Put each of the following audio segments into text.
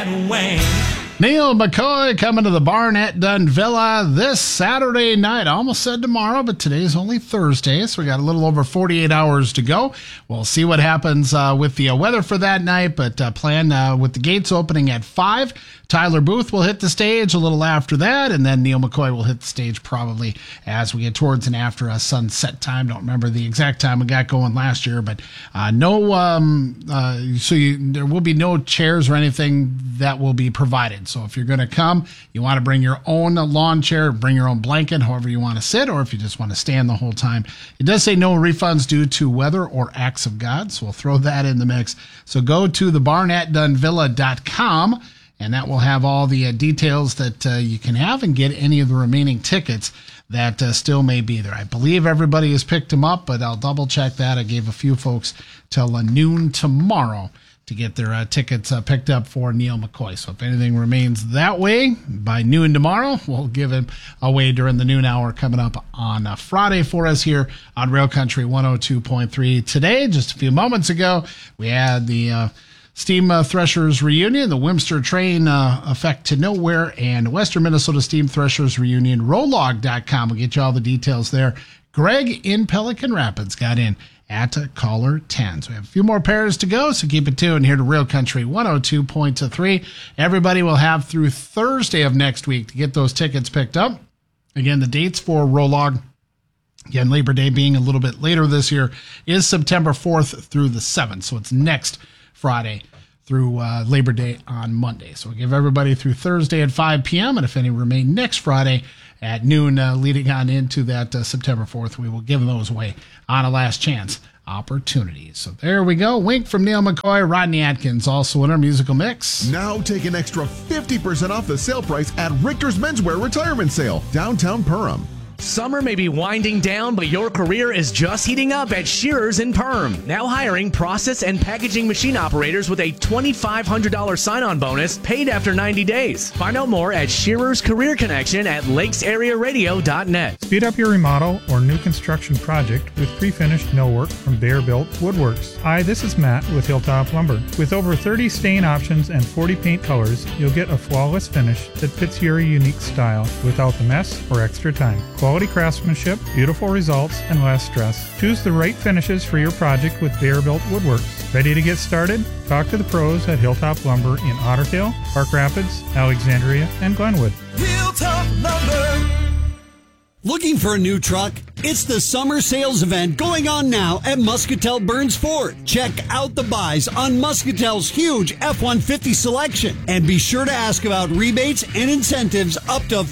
Neil McCoy coming to the Barn at Dunn Villa this Saturday night. I almost said tomorrow, but today's only Thursday, so we got a little over 48 hours to go. We'll see what happens with the weather for that night, but plan with the gates opening at 5. Tyler Booth will hit the stage a little after that, and then Neil McCoy will hit the stage probably as we get towards and after a sunset time. Don't remember the exact time we got going last year, but there will be no chairs or anything that will be provided. So if you're going to come, you want to bring your own lawn chair, bring your own blanket, however you want to sit, or if you just want to stand the whole time. It does say no refunds due to weather or acts of God, so we'll throw that in the mix. So go to thebarnatdunvilla.com, and that will have all the details that you can have and get any of the remaining tickets that still may be there. I believe everybody has picked them up, but I'll double check that. I gave a few folks till noon tomorrow to get their tickets picked up for Neil McCoy. So if anything remains that way, by noon tomorrow, we'll give him away during the noon hour coming up on Friday for us here on Rail Country 102.3. Today, just a few moments ago, we had the Steam Threshers reunion, the Wimster Train Effect to Nowhere, and Western Minnesota Steam Threshers reunion. Rolog.com will get you all the details there. Greg in Pelican Rapids got in at caller 10. So we have a few more pairs to go, so keep it tuned here to Rail Country 102.3. Everybody will have through Thursday of next week to get those tickets picked up. Again, the dates for Rolog, again, Labor Day being a little bit later this year, is September 4th through the 7th. So it's next Friday through Labor Day on Monday. So we'll give everybody through Thursday at 5 p.m. And if any remain next Friday at noon, leading on into that September 4th, we will give those away on a last chance opportunities. So there we go. Wink from Neil McCoy. Rodney Atkins also in our musical mix. Now take an extra 50% off the sale price at Richter's Menswear Retirement Sale, downtown Perham. Summer may be winding down, but your career is just heating up at Shearers in Perham. Now hiring process and packaging machine operators with a $2,500 sign-on bonus paid after 90 days. Find out more at Shearers Career Connection at lakesarearadio.net. Speed up your remodel or new construction project with pre-finished millwork from Bear Built Woodworks. Hi, this is Matt with Hilltop Lumber. With over 30 stain options and 40 paint colors, you'll get a flawless finish that fits your unique style without the mess or extra time. Quality craftsmanship, beautiful results, and less stress. Choose the right finishes for your project with Bear Built Woodworks. Ready to get started? Talk to the pros at Hilltop Lumber in Otter Tail, Park Rapids, Alexandria, and Glenwood. Hilltop Lumber. Looking for a new truck? It's the summer sales event going on now at Muscatel Burns Ford. Check out the buys on Muscatel's huge F-150 selection. And be sure to ask about rebates and incentives up to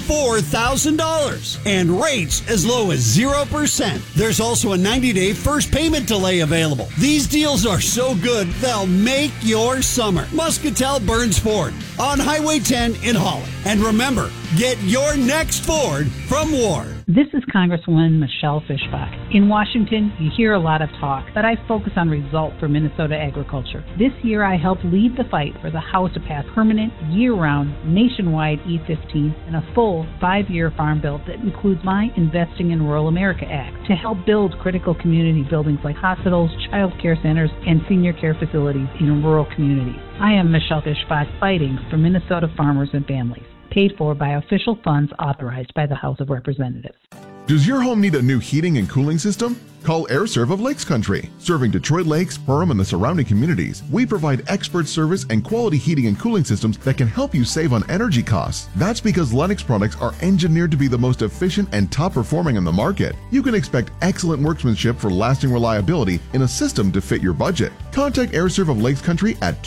$4,000. And rates as low as 0%. There's also a 90-day first payment delay available. These deals are so good, they'll make your summer. Muscatel Burns Ford on Highway 10 in Holland. And remember, get your next Ford from Ward. This is Congresswoman Michelle Fischbach. In Washington, you hear a lot of talk, but I focus on results for Minnesota agriculture. This year, I helped lead the fight for the House to pass permanent, year-round, nationwide E-15 and a full 5-year farm bill that includes my Investing in Rural America Act to help build critical community buildings like hospitals, child care centers, and senior care facilities in rural communities. I am Michelle Fischbach, fighting for Minnesota farmers and families. Paid for by official funds authorized by the House of Representatives. Does your home need a new heating and cooling system? Call AirServe of Lakes Country. Serving Detroit Lakes, Perham, and the surrounding communities, we provide expert service and quality heating and cooling systems that can help you save on energy costs. That's because Lennox products are engineered to be the most efficient and top performing in the market. You can expect excellent workmanship for lasting reliability in a system to fit your budget. Contact AirServe of Lakes Country at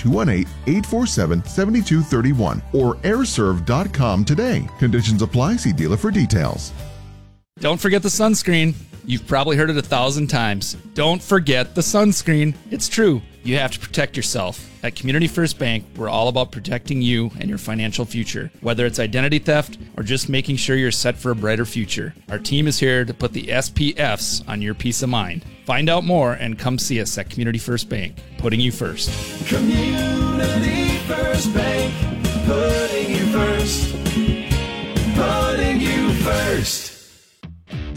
218-847-7231 or airserve.com today. Conditions apply. See dealer for details. Don't forget the sunscreen. You've probably heard it 1,000 times. Don't forget the sunscreen. It's true. You have to protect yourself. At Community First Bank, we're all about protecting you and your financial future, whether it's identity theft or just making sure you're set for a brighter future. Our team is here to put the SPFs on your peace of mind. Find out more and come see us at Community First Bank, putting you first. Community First Bank, putting you first. Putting you first.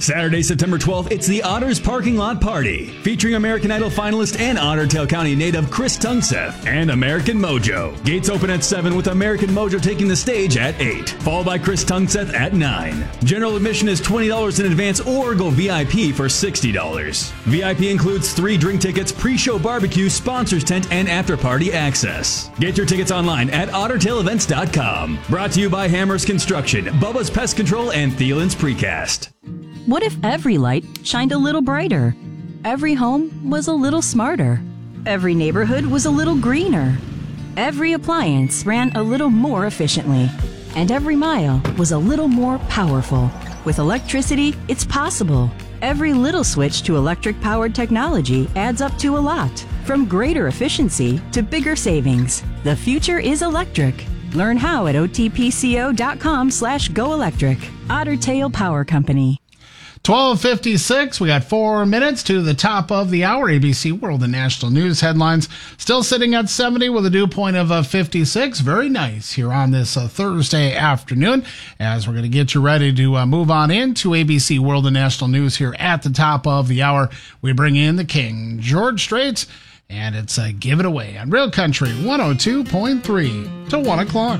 Saturday, September 12th, it's the Otters Parking Lot Party, featuring American Idol finalist and Otter Tail County native Chris Tungseth and American Mojo. Gates open at 7 with American Mojo taking the stage at 8, followed by Chris Tungseth at 9. General admission is $20 in advance or go VIP for $60. VIP includes 3 drink tickets, pre-show barbecue, sponsors tent, and after-party access. Get your tickets online at OttertailEvents.com. Brought to you by Hammers Construction, Bubba's Pest Control, and Thielen's Precast. What if every light shined a little brighter? Every home was a little smarter. Every neighborhood was a little greener. Every appliance ran a little more efficiently. And every mile was a little more powerful. With electricity, it's possible. Every little switch to electric-powered technology adds up to a lot. From greater efficiency to bigger savings. The future is electric. Learn how at otpco.com/goelectric. Otter Tail Power Company. 12:56. We got 4 minutes to the top of the hour. ABC World and National News headlines. Still sitting at 70 with a dew point of 56. Very nice here on this Thursday afternoon. As we're going to get you ready to move on into ABC World and National News here at the top of the hour. We bring in the King, George Straits, and it's Give It Away on Real Country 102.3 to 1 o'clock.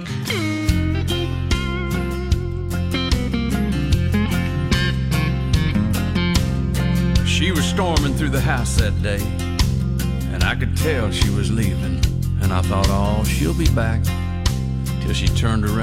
She was storming through the house that day, and I could tell she was leaving. And I thought, oh, she'll be back, till she turned around.